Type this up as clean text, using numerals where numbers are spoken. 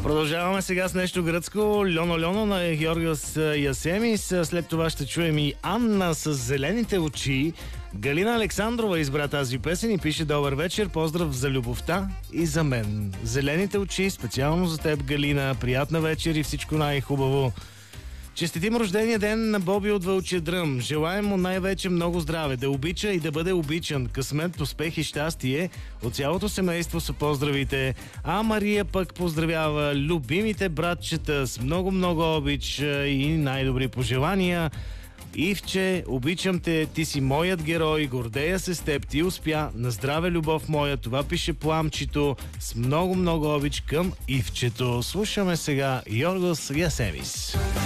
Продължаваме сега с нещо гръцко. Льоно Льоно на Георгиос Ясемис. След това ще чуем и Анна с зелените очи. Галина Александрова избра тази песен и пише: добър вечер, поздрав за любовта и за мен. Зелените очи, специално за теб, Галина. Приятна вечер и всичко най-хубаво. Честитим рождения ден на Боби от Вълчия дръм. Желаем му най-вече много здраве, да обича и да бъде обичан. Късмет, успех и щастие. От цялото семейство са поздравите. А Мария пък поздравява любимите братчета с много обич и най-добри пожелания. Ивче, обичам те, ти си моят герой, гордея се с теб, ти успя, на здраве любов моя. Това пише Пламчето с много обич към Ивчето. Слушаме сега Йоргос Ясемис.